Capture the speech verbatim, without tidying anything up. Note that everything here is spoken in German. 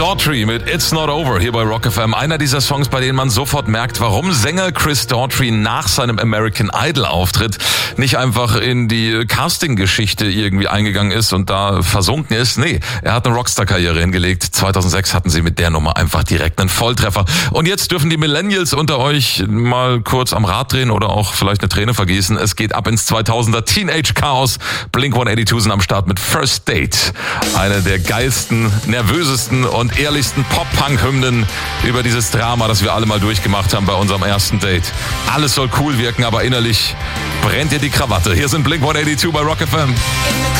Daughtry mit It's Not Over hier bei Rock F M. Einer dieser Songs, bei denen man sofort merkt, warum Sänger Chris Daughtry nach seinem American Idol Auftritt nicht einfach in die Casting-Geschichte irgendwie eingegangen ist und da versunken ist. Nee, er hat eine Rockstar-Karriere hingelegt. zweitausendsechs hatten sie mit der Nummer einfach direkt einen Volltreffer. Und jetzt dürfen die Millennials unter euch mal kurz am Rad drehen oder auch vielleicht eine Träne vergießen. Es geht ab ins zweitausender Teenage Chaos. Blink hundertzweiundachtzig sind am Start mit First Date. Eine der geilsten, nervösesten und ehrlichsten Pop-Punk-Hymnen über dieses Drama, das wir alle mal durchgemacht haben bei unserem ersten Date. Alles soll cool wirken, aber innerlich brennt dir die Krawatte. Hier sind Blink hundertzweiundachtzig bei Rock F M.